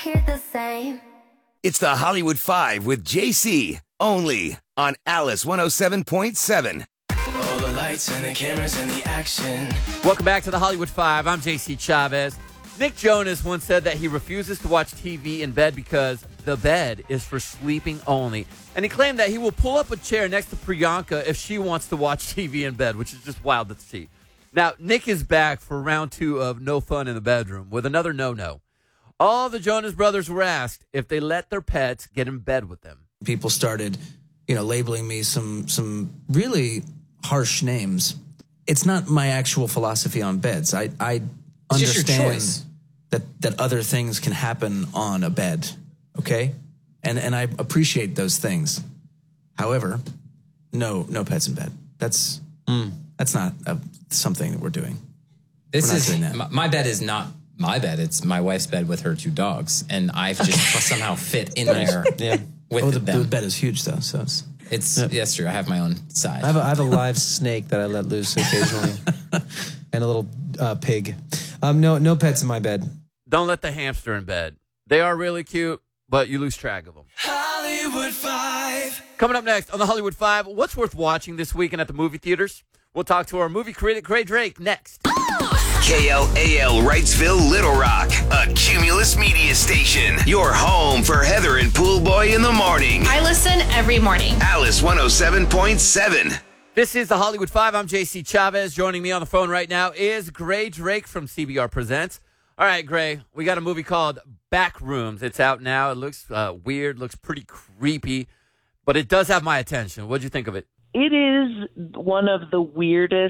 hear the same. It's the Hollywood Five with JC, only on Alice 107.7. All the lights and the cameras and the action. Welcome back to the Hollywood Five. I'm JC Chavez. Nick Jonas once said that he refuses to watch TV in bed because the bed is for sleeping only. And he claimed that he will pull up a chair next to Priyanka if she wants to watch TV in bed, which is just wild to see. Now, Nick is back for round 2 of No Fun in the Bedroom with another no-no. All the Jonas brothers were asked if they let their pets get in bed with them. People started, labeling me some really harsh names. It's not my actual philosophy on beds. I understand that other things can happen on a bed, okay? And I appreciate those things. However, no pets in bed. That's not something that we're doing. My bed is not my bed. It's my wife's bed with her 2 dogs, and I've just somehow fit in there. Yeah, with them. The bed is huge though, so That's true. I have my own size. I have a live snake that I let loose occasionally, and a little pig. No pets in my bed. Don't let the hamster in bed. They are really cute, but you lose track of them. Hollywood Five. Coming up next on the Hollywood Five, what's worth watching this weekend at the movie theaters? We'll talk to our movie critic, Gray Drake, next. KLAL Wrightsville, Little Rock, a Cumulus media station. Your home for Heather and Poolboy in the morning. I listen every morning. Alice 107.7. This is the Hollywood Five. I'm JC Chavez. Joining me on the phone right now is Gray Drake from CBR Presents. All right, Gray, we got a movie called Backrooms. It's out now. It looks weird, looks pretty creepy, but it does have my attention. What'd you think of it? It is one of the weirdest,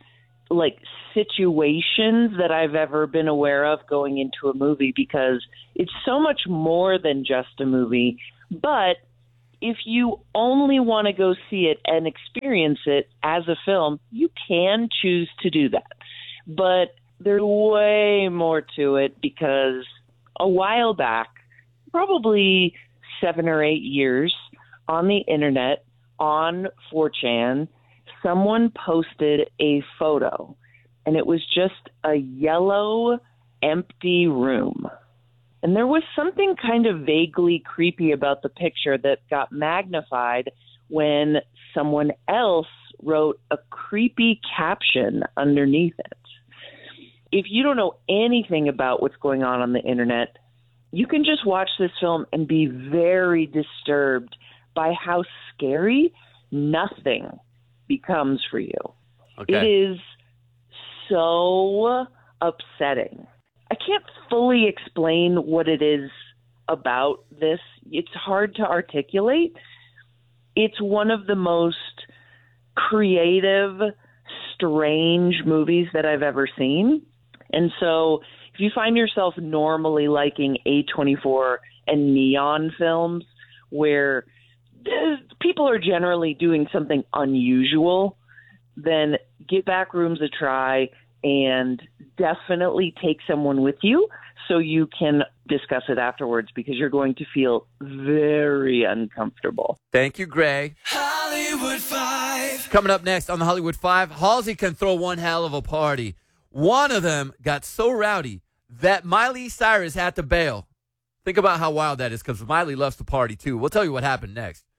situations that I've ever been aware of going into a movie, because it's so much more than just a movie. But if you only want to go see it and experience it as a film, you can choose to do that. But there's way more to it, because a while back, probably 7 or 8 years, on the internet, on 4chan, someone posted a photo, and it was just a yellow, empty room. And there was something kind of vaguely creepy about the picture that got magnified when someone else wrote a creepy caption underneath it. If you don't know anything about what's going on the internet, you can just watch this film and be very disturbed by how scary nothing becomes for you. Okay. It is so upsetting. I can't fully explain what it is about this. It's hard to articulate. It's one of the most creative, strange movies that I've ever seen. And so if you find yourself normally liking A24 and Neon films, where people are generally doing something unusual, then give Backrooms a try, and definitely take someone with you so you can discuss it afterwards, because you're going to feel very uncomfortable. Thank you, Gray. Hollywood Five. Coming up next on the Hollywood Five, Halsey can throw one hell of a party. One of them got so rowdy that Miley Cyrus had to bail. Think about how wild that is, because Miley loves to party too. We'll tell you what happened next.